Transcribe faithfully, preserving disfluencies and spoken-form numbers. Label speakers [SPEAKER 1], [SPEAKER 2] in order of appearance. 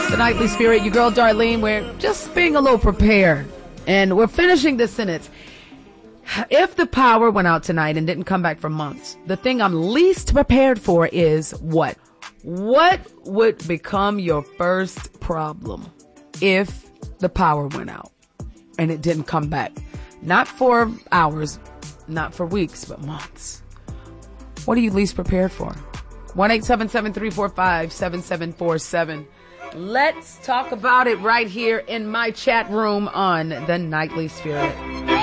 [SPEAKER 1] The Nightly Spirit, your girl Darlene. We're just being a little prepared. And we're finishing this sentence. If the power went out tonight and didn't come back for months, the thing I'm least prepared for is what? What would become your first problem if the power went out and it didn't come back? Not for hours, not for weeks, but months. What are you least prepared for? one eight seven seven, three four five, seven seven four seven. Let's talk about it right here in my chat room on The Nightly Spirit.